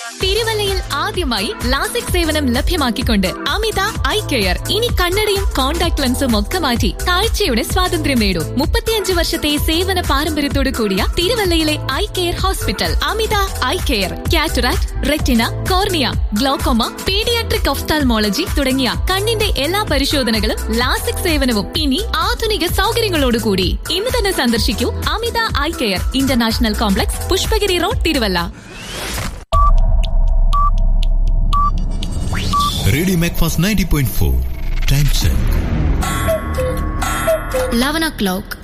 തിരുവല്ലയിൽ ആദ്യമായി ലാസിക് സേവനം ലഭ്യമാക്കിക്കൊണ്ട് അമിത ഐ കെയർ. ഇനി കണ്ണടയും കോൺടാക്ട് ലെൻസും ഒക്കെ മാറ്റി കാഴ്ചയുടെ സ്വാതന്ത്ര്യം നേടൂ. 35 വർഷത്തെ സേവന പാരമ്പര്യത്തോടു കൂടിയ തിരുവല്ലയിലെ ഐ കെയർ ഹോസ്പിറ്റൽ അമിത eye care. Cataract, retina, cornea, glaucoma, paediatric ophthalmology തുടങ്ങിയ കണ്ണിന്റെ എല്ലാ പരിശോധനകളും ലാസിക് സേവനവും ഇനി ആധുനിക സൗകര്യങ്ങളോടുകൂടി. ഇന്ന് തന്നെ സന്ദർശിക്കൂ അമിത eye care, international complex, Pushpagiri road, Thiruvalla. Radio Macfast 90.4 time check 11 o'clock.